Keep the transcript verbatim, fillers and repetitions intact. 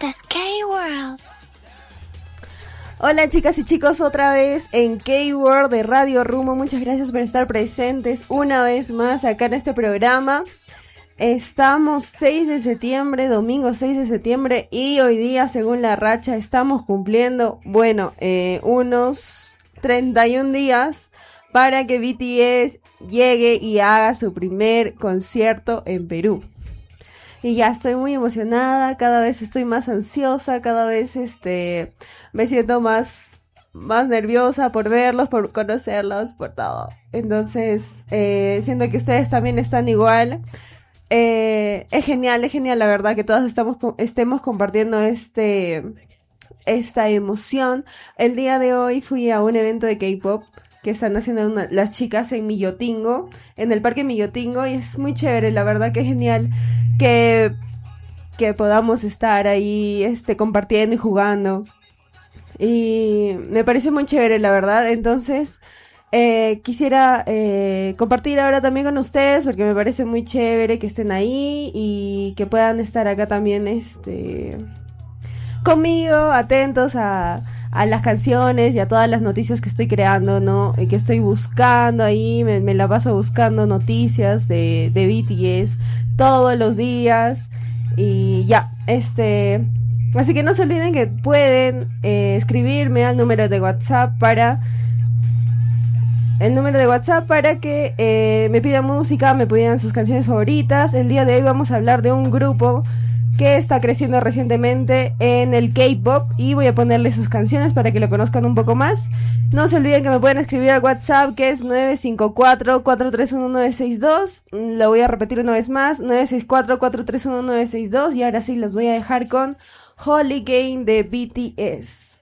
es K-World. Hola chicas y chicos, otra vez en K-World de Radio Rumbo. Muchas gracias por estar presentes una vez más acá en este programa. Estamos seis de septiembre, domingo seis de septiembre, y hoy día, según la racha, estamos cumpliendo, bueno, eh, unos treinta y un días para que B T S llegue y haga su primer concierto en Perú. Y ya estoy muy emocionada, cada vez estoy más ansiosa, cada vez este me siento más, más nerviosa por verlos, por conocerlos, por todo. Entonces, eh, siento que ustedes también están igual. Eh, es genial, es genial, la verdad, que todos estamos, estemos compartiendo este, esta emoción. El día de hoy fui a un evento de K-pop que están haciendo una, las chicas en Millotingo, en el parque Millotingo, y es muy chévere, la verdad que es genial que, que podamos estar ahí este, compartiendo y jugando. Y me pareció muy chévere, la verdad. Entonces eh, quisiera eh, compartir ahora también con ustedes, porque me parece muy chévere que estén ahí y que puedan estar acá también este conmigo, atentos a, a las canciones y a todas las noticias que estoy creando, ¿no? Y que estoy buscando ahí, me, me la paso buscando noticias de, de B T S todos los días. Y ya, este... Así que no se olviden que pueden eh, escribirme al número de WhatsApp para... El número de WhatsApp para que eh, me pidan música, me pidan sus canciones favoritas. El día de hoy vamos a hablar de un grupo que está creciendo recientemente en el K-pop y voy a ponerle sus canciones para que lo conozcan un poco más. No se olviden que me pueden escribir al WhatsApp, que es nueve cinco cuatro, cuatro tres uno, nueve seis dos. Lo voy a repetir una vez más, nueve seis cuatro, cuatro tres uno, nueve seis dos. Y ahora sí los voy a dejar con Holy Game de B T S.